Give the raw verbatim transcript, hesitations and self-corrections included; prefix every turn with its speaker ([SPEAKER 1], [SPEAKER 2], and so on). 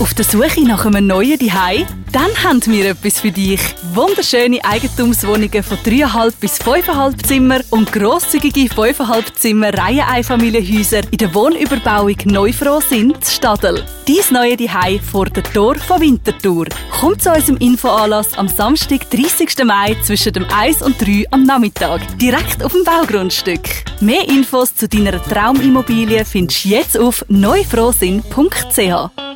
[SPEAKER 1] Auf der Suche nach einem neuen Zuhause? Dann haben wir etwas für dich. Wunderschöne Eigentumswohnungen von drei Komma fünf bis fünf Komma fünf Zimmer und grosszügige fünf Komma fünf Zimmer Reiheneinfamilienhäuser in der Wohnüberbauung Neufrosin in Stadl. Dein neue Zuhause vor der Tor von Winterthur. Komm zu unserem Infoanlass am Samstag, dreißigsten Mai zwischen dem eins und drei am Nachmittag. Direkt auf dem Baugrundstück. Mehr Infos zu deiner Traumimmobilie findest du jetzt auf neufrosin punkt c h.